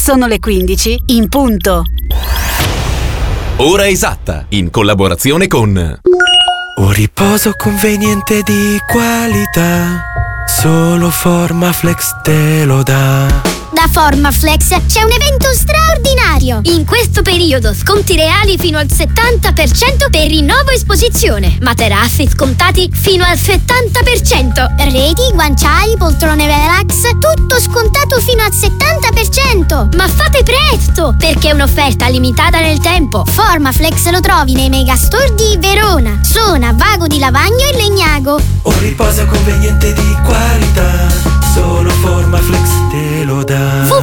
Sono le 15 in punto. Ora esatta, in collaborazione con Un riposo conveniente di qualità, solo Formaflex te lo dà. Da Formaflex c'è un evento straordinario. In questo periodo sconti reali fino al 70% per rinnovo esposizione. Materassi scontati fino al 70%. Reti, guanciali, poltrone relax, tutto scontato fino al 70%. Ma fate presto, perché è un'offerta limitata nel tempo. Formaflex lo trovi nei megastore di Verona, Sona, Vago di Lavagno e Legnago. Un riposo conveniente di qualità, solo Formaflex te lo dà.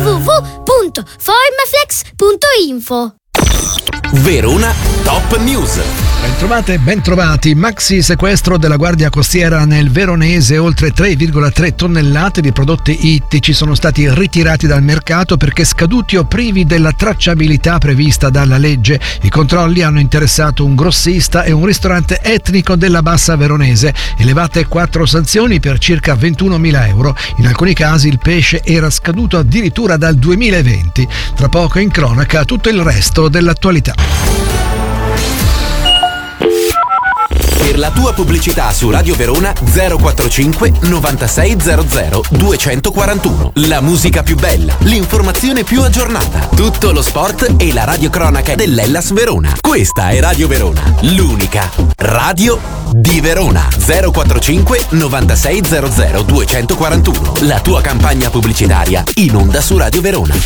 www.formaflex.info. Verona Top News. Bentrovate, bentrovati. Maxi sequestro della Guardia Costiera nel Veronese. Oltre 3,3 tonnellate di prodotti ittici sono stati ritirati dal mercato perché scaduti o privi della tracciabilità prevista dalla legge. I controlli hanno interessato un grossista e un ristorante etnico della Bassa Veronese. Elevate 4 sanzioni per circa 21.000 euro. In alcuni casi il pesce era scaduto addirittura dal 2020. Tra poco in cronaca tutto il resto dell'attualità. Per la tua pubblicità su Radio Verona 045 9600 241. La musica più bella, l'informazione più aggiornata, tutto lo sport e la radiocronaca dell'Hellas Verona. Questa è Radio Verona, l'unica radio di Verona. 045 9600 241. La tua campagna pubblicitaria in onda su Radio Verona.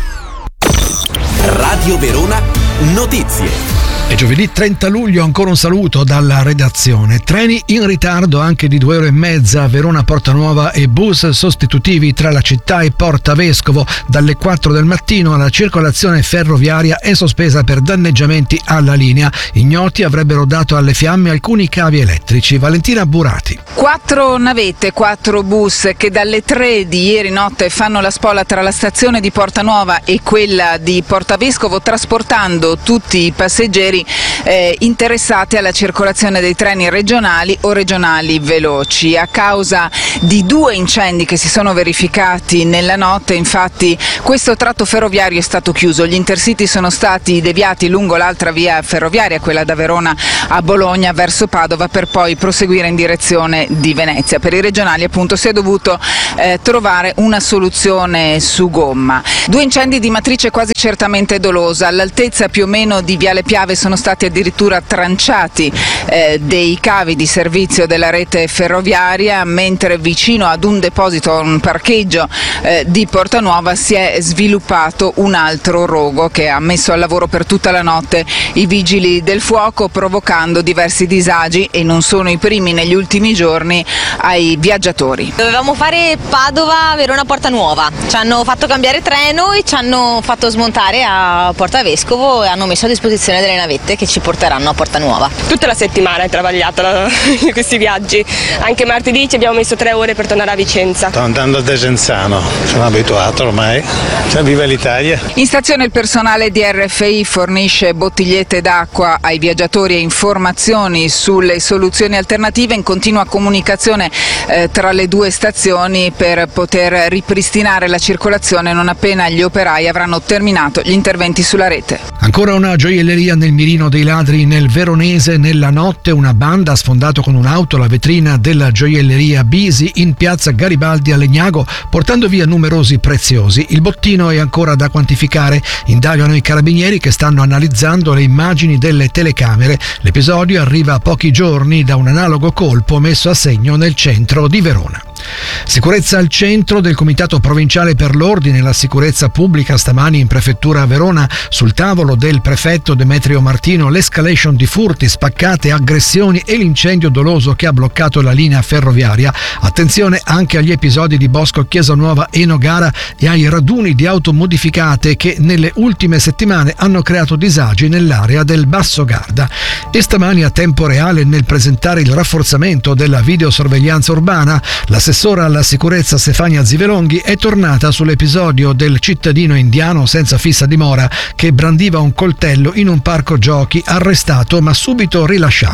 Radio Verona Notizie. È giovedì 30 luglio, ancora un saluto dalla redazione. Treni in ritardo anche di 2 ore e mezza a Verona Porta Nuova e bus sostitutivi tra la città e Porta Vescovo. Dalle 4 del mattino la circolazione ferroviaria è sospesa per danneggiamenti alla linea. Ignoti avrebbero dato alle fiamme alcuni cavi elettrici. Valentina Burati. 4 navette, 4 bus che dalle 3 di ieri notte fanno la spola tra la stazione di Porta Nuova e quella di Porta Vescovo, trasportando tutti i passeggeri interessati alla circolazione dei treni regionali o regionali veloci. A causa di 2 incendi che si sono verificati nella notte, infatti, questo tratto ferroviario è stato chiuso. Gli intercity sono stati deviati lungo l'altra via ferroviaria, quella da Verona a Bologna verso Padova, per poi proseguire in direzione di Venezia. Per i regionali, appunto, si è dovuto trovare una soluzione su gomma. 2 incendi di matrice quasi certamente dolosa. All'altezza più o meno di Viale Piave sono stati addirittura tranciati dei cavi di servizio della rete ferroviaria, mentre vicino ad un deposito, un parcheggio di Porta Nuova, si è sviluppato un altro rogo che ha messo al lavoro per tutta la notte i vigili del fuoco, provocando diversi disagi, e non sono i primi negli ultimi giorni, ai viaggiatori. Dovevamo fare Padova, Verona, Porta Nuova. Ci hanno fatto cambiare treno e ci hanno fatto smontare a Porta Vescovo e hanno messo a disposizione delle navette che ci porteranno a Porta Nuova. Tutta la settimana è travagliata questi viaggi, anche martedì ci abbiamo messo 3 ore per tornare a Vicenza. Sto andando a Desenzano, sono abituato ormai, viva l'Italia. In stazione il personale di RFI fornisce bottigliette d'acqua ai viaggiatori e informazioni sulle soluzioni alternative, in continua comunicazione tra le 2 stazioni per poter ripristinare la circolazione non appena gli operai avranno terminato gli interventi sulla rete. Ancora una gioielleria nel mirino dei ladri nel Veronese. Nella notte una banda ha sfondato con un'auto la vetrina della gioielleria Bisi in piazza Garibaldi a Legnago, portando via numerosi preziosi. Il bottino è ancora da quantificare. Indagano i carabinieri che stanno analizzando le immagini delle telecamere. L'episodio arriva a pochi giorni da un analogo colpo messo a segno nel centro di Verona. Sicurezza al centro del Comitato Provinciale per l'Ordine e la Sicurezza Pubblica. Stamani in prefettura a Verona, sul tavolo del prefetto Demetrio Martino, l'escalation di furti, spaccate, aggressioni e l'incendio doloso che ha bloccato la linea ferroviaria. Attenzione anche agli episodi di Bosco Chiesanuova e Nogara e ai raduni di auto modificate che nelle ultime settimane hanno creato disagi nell'area del Basso Garda. E stamani a tempo reale, nel presentare il rafforzamento della videosorveglianza urbana, l'assessora alla sicurezza Stefania Zivelonghi è tornata sull'episodio del cittadino indiano senza fissa dimora che brandiva un coltello in un parco giochi, arrestato ma subito rilasciato.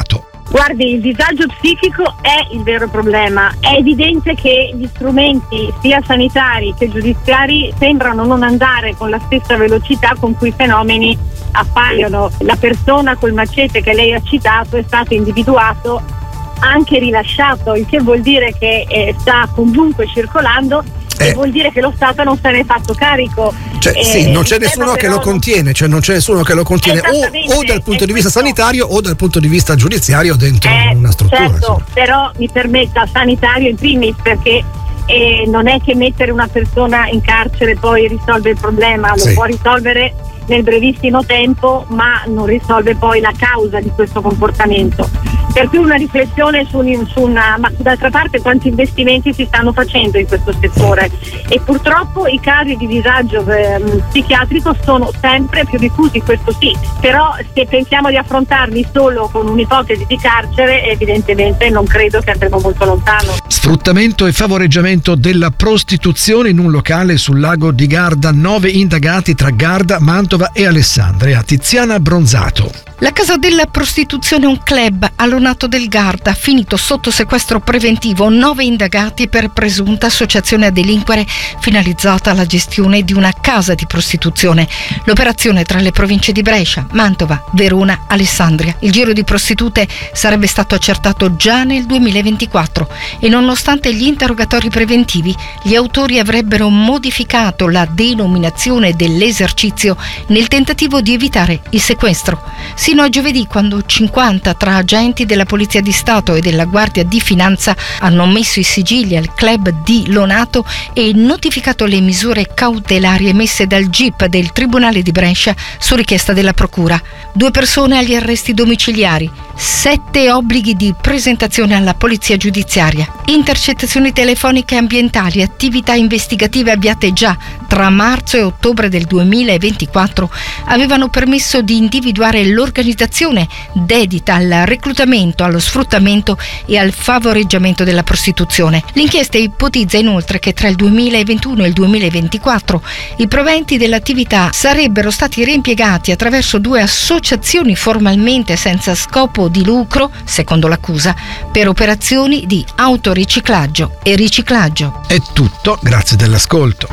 Guardi, il disagio psichico è il vero problema. È evidente che gli strumenti sia sanitari che giudiziari sembrano non andare con la stessa velocità con cui i fenomeni appaiono. La persona col macete che lei ha citato è stato individuato, anche rilasciato, il che vuol dire che sta comunque circolando e vuol dire che lo Stato non se ne è fatto carico. Sì, non c'è nessuno che lo contiene, o dal punto di vista sanitario o dal punto di vista giudiziario dentro una struttura. Certo, però mi permetta, sanitario in primis, perché non è che mettere una persona in carcere poi risolve il problema, lo può risolvere nel brevissimo tempo, ma non risolve poi la causa di questo comportamento. Per cui una riflessione su una, ma d'altra parte quanti investimenti si stanno facendo in questo settore, e purtroppo i casi di disagio psichiatrico sono sempre più diffusi, questo sì, però se pensiamo di affrontarli solo con un'ipotesi di carcere, evidentemente non credo che andremo molto lontano. Sfruttamento e favoreggiamento della prostituzione in un locale sul lago di Garda, 9 indagati tra Garda, Mantova e Alessandria. Tiziana Bronzato. La casa della prostituzione è un club allonato del Garda, finito sotto sequestro preventivo, 9 indagati per presunta associazione a delinquere finalizzata alla gestione di una casa di prostituzione. L'operazione tra le province di Brescia, Mantova, Verona, Alessandria. Il giro di prostitute sarebbe stato accertato già nel 2024 e nonostante gli interrogatori preventivi, gli autori avrebbero modificato la denominazione dell'esercizio nel tentativo di evitare il sequestro. Sino a giovedì, quando 50 tra agenti della Polizia di Stato e della Guardia di Finanza hanno messo i sigilli al club di Lonato e notificato le misure cautelari emesse dal GIP del Tribunale di Brescia su richiesta della Procura. 2 persone agli arresti domiciliari, 7 obblighi di presentazione alla Polizia Giudiziaria, intercettazioni telefoniche ambientali, attività investigative avviate già tra marzo e ottobre del 2024 avevano permesso di individuare l'organizzazione dedita al reclutamento, allo sfruttamento e al favoreggiamento della prostituzione. L'inchiesta ipotizza inoltre che tra il 2021 e il 2024 i proventi dell'attività sarebbero stati reimpiegati attraverso 2 associazioni formalmente senza scopo di lucro, secondo l'accusa, per operazioni di autoriciclaggio e riciclaggio. È tutto, grazie dell'ascolto.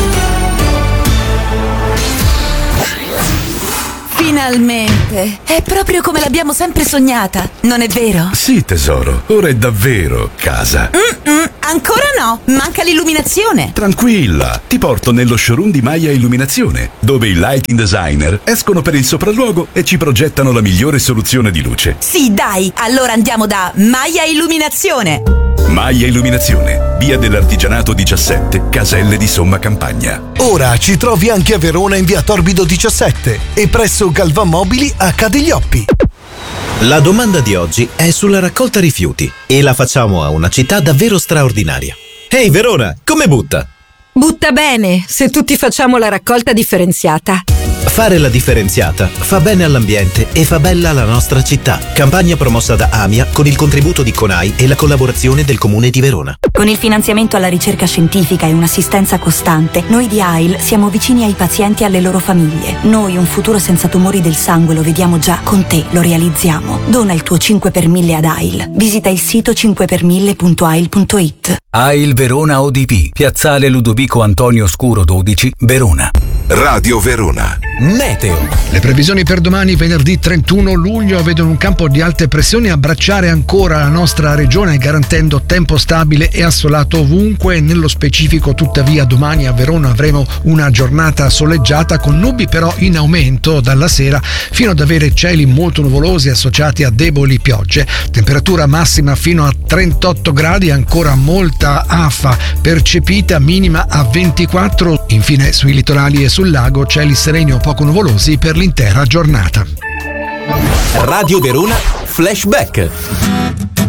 Finalmente! È proprio come l'abbiamo sempre sognata, non è vero? Sì, tesoro, ora è davvero casa. Ancora no, manca l'illuminazione. Tranquilla, ti porto nello showroom di Maya Illuminazione, dove i lighting designer escono per il sopralluogo e ci progettano la migliore soluzione di luce. Sì, dai, allora andiamo da Maya Illuminazione. Maya Illuminazione, via dell'Artigianato 17, Caselle di Somma Campagna. Ora ci trovi anche a Verona in via Torbido 17 e presso Galvan Mobili a Cadiglioppi. La domanda di oggi è sulla raccolta rifiuti e la facciamo a una città davvero straordinaria. Ehi Verona, come butta? Butta bene, se tutti facciamo la raccolta differenziata. Fare la differenziata fa bene all'ambiente e fa bella la nostra città. Campagna promossa da AMIA con il contributo di CONAI e la collaborazione del Comune di Verona. Con il finanziamento alla ricerca scientifica e un'assistenza costante, noi di AIL siamo vicini ai pazienti e alle loro famiglie. Noi un futuro senza tumori del sangue lo vediamo già, con te lo realizziamo. Dona il tuo 5 per 1000 ad AIL. Visita il sito 5per1000.ail.it. AIL Verona ODP, Piazzale Ludovico Antonio Scuro 12, Verona. Radio Verona. Meteo. Le previsioni per domani, venerdì 31 luglio, vedono un campo di alte pressioni abbracciare ancora la nostra regione, garantendo tempo stabile e assolato ovunque. Nello specifico, tuttavia, domani a Verona avremo una giornata soleggiata con nubi però in aumento dalla sera fino ad avere cieli molto nuvolosi associati a deboli piogge. Temperatura massima fino a 38 gradi, ancora molta afa percepita, minima a 24. Infine sui litorali e sul lago cieli sereni o poco nuvolosi per l'intera giornata. Radio Verona Flashback.